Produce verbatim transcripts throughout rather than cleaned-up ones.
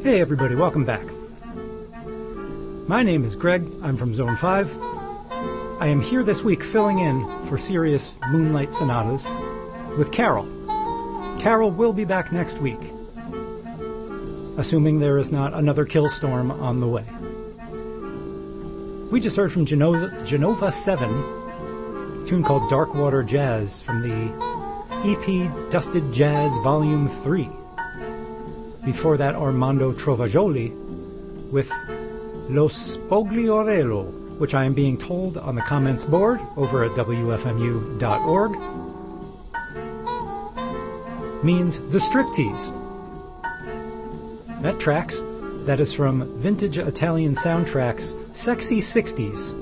Hey everybody, welcome back. My name is Greg, I'm from Zone five. I am here this week filling in for Sirius Moonlight Sonatas with Carol. Carol will be back next week, assuming there is not another kill storm on the way. We just heard from Genova, Genova seven, a tune called Dark Water Jazz from the E P Dusted Jazz Volume three. Before that, Armando Trovajoli with Lo Spogliarello, which I am being told on the comments board over at W F M U dot org, means the striptease. That tracks. That is from Vintage Italian Soundtracks Sexy sixties.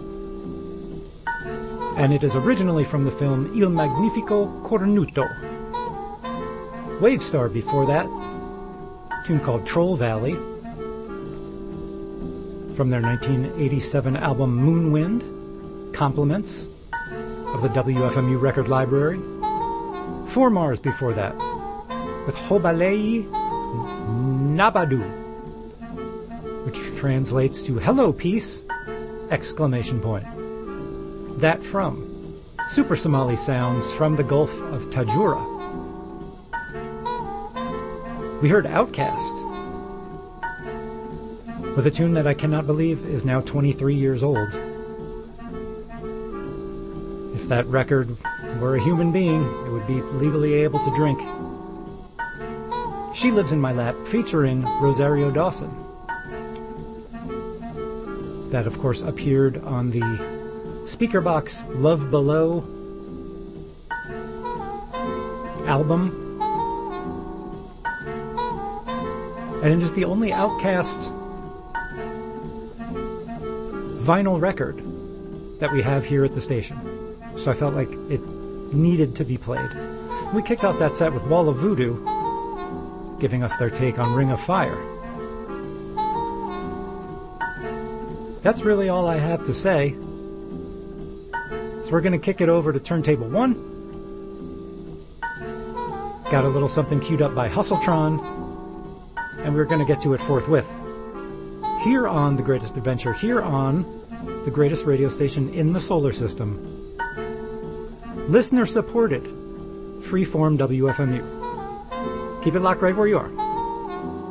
And it is originally from the film Il Magnifico Cornuto. Wavestar before that, a tune called Troll Valley, from their nineteen eighty-seven album Moonwind, Compliments of the W F M U Record Library. Four Mars before that, with Hobalei Nabadu, which translates to Hello Peace! Exclamation point. That from Super Somali Sounds from the Gulf of Tajura. We heard Outkast with a tune that I cannot believe is now twenty-three years old. If that record were a human being, it would be legally able to drink. She Lives in My Lap, featuring Rosario Dawson. That, of course, appeared on the Speakerbox Love Below album. And it is the only Outkast vinyl record that we have here at the station. So I felt like it needed to be played. We kicked off that set with Wall of Voodoo, giving us their take on Ring of Fire. That's really all I have to say. So we're going to kick it over to Turntable one. Got a little something queued up by Hustletron, and we're going to get to it forthwith. Here on The Greatest Adventure, here on the greatest radio station in the solar system. Listener supported, Freeform W F M U. Keep it locked right where you are.